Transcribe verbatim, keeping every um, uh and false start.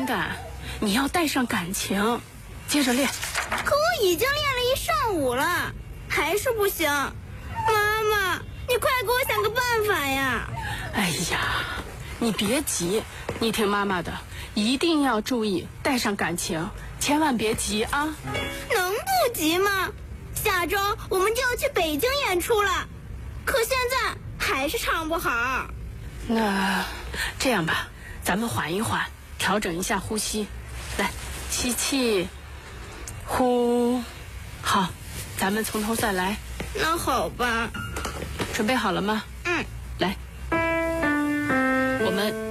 感，你要带上感情，接着练。 可我已经练了一上午了，还是不行。妈妈，你快给我想个办法呀！ 哎呀，你别急，你听妈妈的，一定要注意带上感情，千万别急啊。 能不急吗？下周我们就要去北京演出了，可现在还是唱不好。 那这样吧，咱们缓一缓，调整一下呼吸。来，吸气，呼，好，咱们从头再来。 那好吧。 准备好了吗？ 嗯。 来，我们